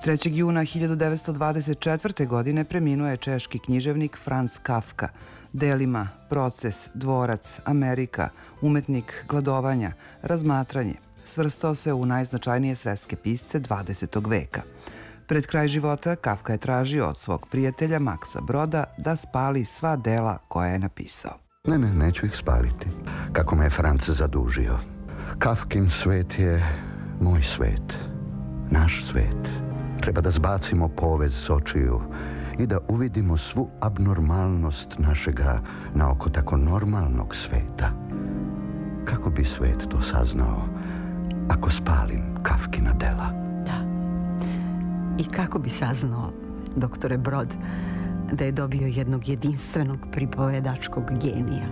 3. juna 1924. godine preminuo je češki književnik Franz Kafka. Delima Proces, Dvorac, Amerika, Umetnik gladovanja, Razmatranje svrstao se u najznačajnije svetske pisce 20. veka. Pred kraj života Kafka je tražio od svog prijatelja Maksa Broda da spali sva dela koja je napisao. Ne, neću ih spaliti. Kako me je Franc zadužio. Kafkin svet je moj svet. Naš svet. Treba da zbacimo povez s očiju i da uvidimo svu abnormalnost našega naoko tako normalnog sveta. Kako bi svet to saznao ako spalim Kafkina dela? Da. I kako bi saznao, doktore Brod, da je dobio jednog jedinstvenog pripovedačkog genija?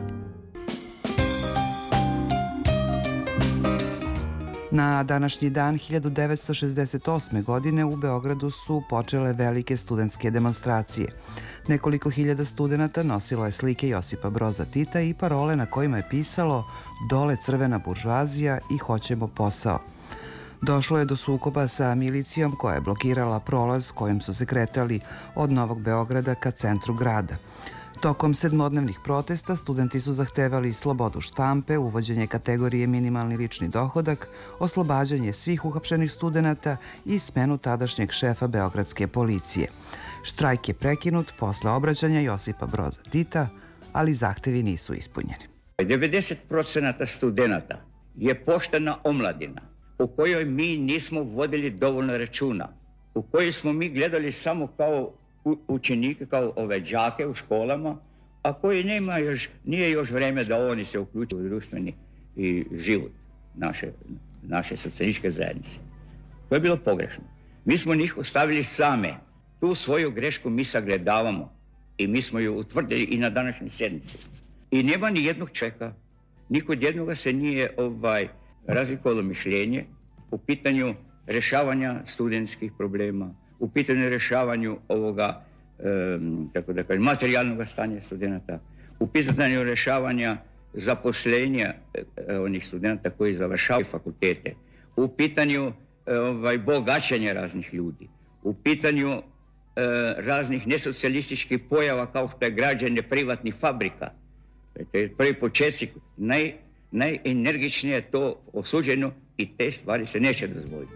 Na današnji dan 1968. godine u Beogradu su počele velike studentske demonstracije. Nekoliko hiljada studenata nosilo je slike Josipa Broza Tita i parole na kojima je pisalo "Dole crvena buržoazija" i "Hoćemo posao". Došlo je do sukoba sa milicijom koja je blokirala prolaz kojim su se kretali od Novog Beograda ka centru grada. Tokom sedmodnevnih protesta studenti su zahtevali slobodu štampe, uvođenje kategorije minimalni lični dohodak, oslobađanje svih uhapšenih studenata i smenu tadašnjeg šefa beogradske policije. Štrajk je prekinut posle obraćanja Josipa Broza Tita, ali zahtevi nisu ispunjeni. 90% studenata je poštena omladina u kojoj mi nismo vodili dovoljno računa, u kojoj smo mi gledali samo kao učenike, kao ove đake u školama, a koji nije još vreme da oni se uključuju u društveni i život naše socijalističke zajednice. To je bilo pogrešno. Mi smo njih ostavili same. Tu svoju grešku mi sagledavamo i mi smo ju utvrdili i na današnjoj sjednici. I nema ni jednog čeka, ni kod jednoga se nije razlikovalo mišljenje u pitanju rješavanja studentskih problema, u pitanju rješavanju ovoga, kako da kažem, materijalnog stanja studenata, u pitanju rješavanja zaposlenja onih studenta koji završavaju fakultete, u pitanju bogaćenja raznih ljudi, u pitanju raznih nesocijalističkih pojava kao što je građenje privatnih fabrika. To je prvi početci, najenergičnije je to osuđeno i te stvari se neće dozvoliti.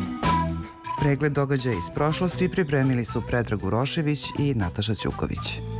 Pregled događaja iz prošlosti pripremili su Predrag Urošević i Nataša Ćuković.